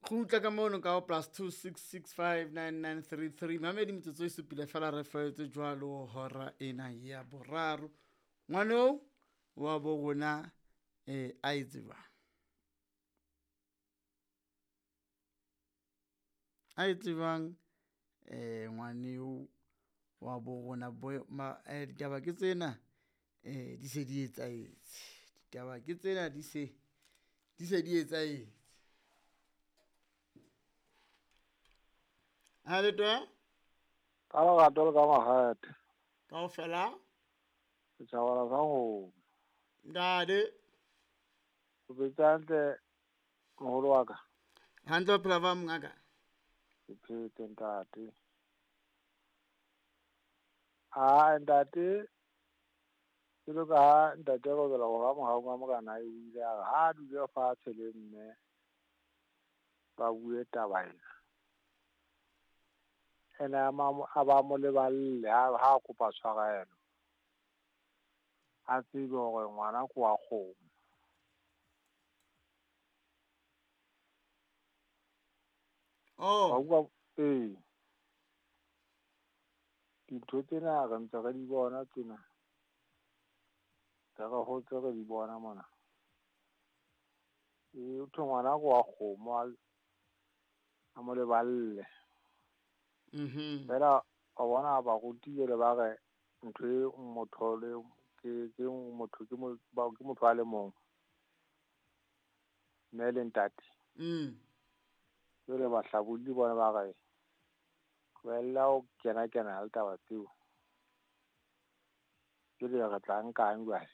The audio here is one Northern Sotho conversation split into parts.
Kgutla ka mono ka o +2665993 mamedi metsotso e supile fela re fetse jwalo hora ena ya boraro. Ngwaneo wa bo gona a e tsebang. A e tsebang ngwaneo wa bo gona ditaba ke tsena di se di etsahetse. Ditaba ke tsena di se di etsahetse. Ha le twa? Ka lerato le ka magate. Kaofela? Setjhabana sa go. Ntate. O phetse hantle moholo wa ka? Hantle o phela ba mongaka? Ke phetse ntate. Ntate, ke lo ka ntate go bela go ga mogau wa mokana e ile ha dule fatshe le mme ba bue taba ena. Ene a ba mo leballe ha kopa tshwarelo. A tsebe gore ngwana ko wa kgomo. Oh. Wa dintho tsena re ntse re di bona tsena. Ka go hotse re di bona mona. O thwe ngwana ko wa kgomo a mo leballe. Fela o bona ba go tile ba re ntho e motho le ke motho a le mong. Mme le ntate. Jole bahlabodi bona ba re wella o kena le taba tseo. Jole re tla nkang jwale.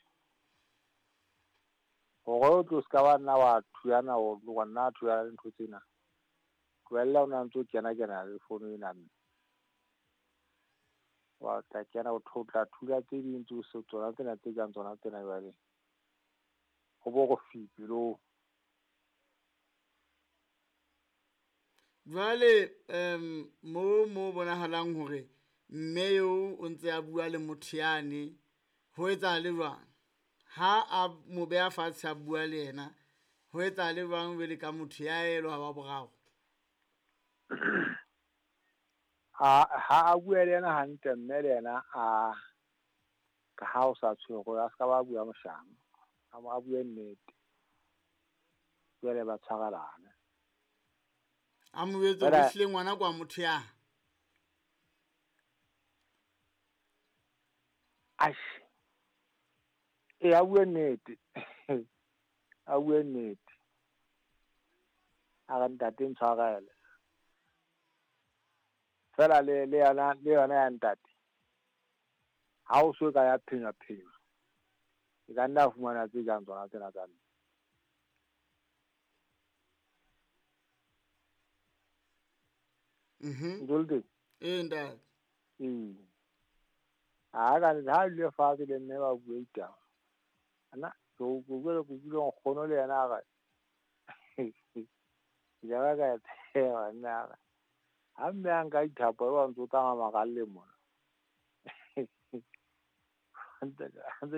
Gore o tlo ska ba nna wa thuyana o nna thuyana ntho tsena. Wella o na ntse o kena le founu ena. Wa tla kena o thotla thula tse ding tse se tsona tsena tse jang tsona tsena jwale. Go bo go fipilo. Jwale mo bonahalang hore mme yo o ntse a bua le motho yane ho etsa le jwang ha a mo beha fatshe a bua le yena ho etsa le jwang be le ka motho ya elo ha ba boraro ha a bua le yena hantle mme le yena ka ha o sa tshwego a ska ba bua moshang a bua nnete jwale ba tshwarelana. a mo etsa go hlile ngwana kwa motho ya a bua nnete a bua nnete a ga ntate ntshwarele fela le yona ya ntate ha o so ka ya phenya e ka nna fumana tse jang tsona tsena tsa nna ntate ntate ha le fa le nne ba bua itaba ana go bua kgono le yena ga ya ga ya nna ha mme a nka ithapo ba ntse o tsamaya ka le mona ka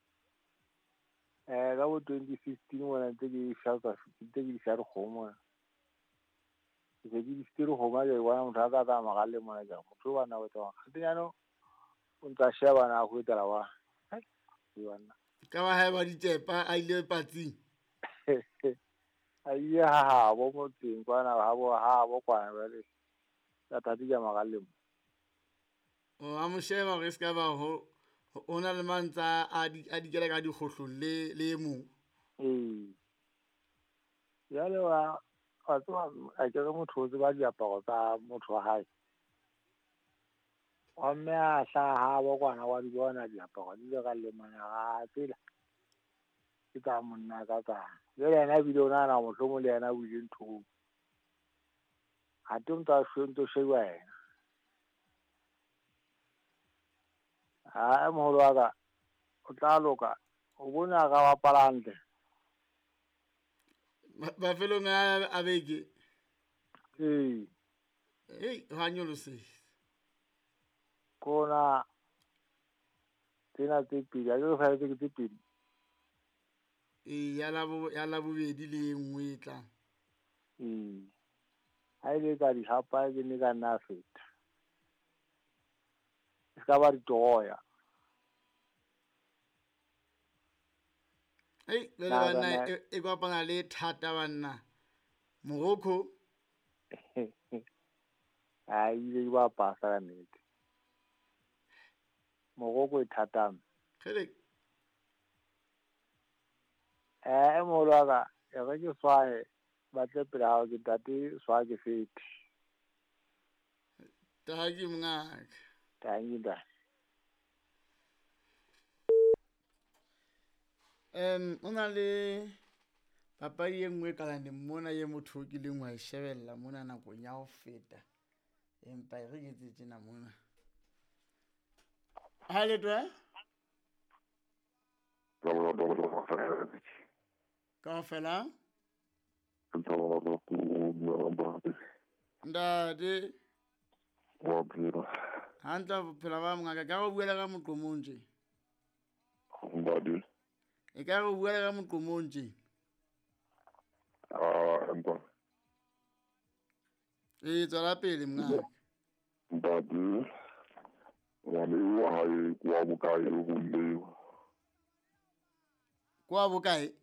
bo 2015 mona ntse ke share kgomo ke di stiri kgomo ya bona motho a ka tsamaya ka le mona ja motho wa na o tswa ga tenyano o ntsa sheba na go etela wa ka ba ha ba ditepa a ile patsing ha bo motseng kwana ha bo kwana bale ta thati ja magalemo o a mo sheba gore se ka ba ho na le mantsa a di kela ka dikgohlo le mo ya le wa tswa a ke re motho o tseba diaparo tsa motho wa hae wa mme a ha bo kwana wa di bona diaparo di le ka le mana ga tsela ke tsa monna ka le yena bile ona na motho mo le yena o ile ntho ha ntsa shwento shewa yena moholo wa ka o tla loka o bona ka ba palantle ba felong a beke ha nyolose kona tsena tse pedi a ke fa tse pedi ya la bobedi le nngwe tla ha ile ka di hapa ke ne ka nna feta se ka ba ditoya Ei le Na, banna na. e kopana le thata banna mogokgo a ile ba pasa ka nnete mogoko e thatame gele mogolo wa ka ya ge ke swae batle pele ga ke tate swa ke fete taki mngaka tangida o na le papadi e nngwe e kalaneng mona ye motho o kileng wa e shebella mona nakong ya go feta empa e re ke tse tjena mona ha letwa kaofela ntate hantle bophelo ba mongaka ka go buela ka moqomong tje e ka go buela ka moqomong tje e tswela pele mngaka kwa bokae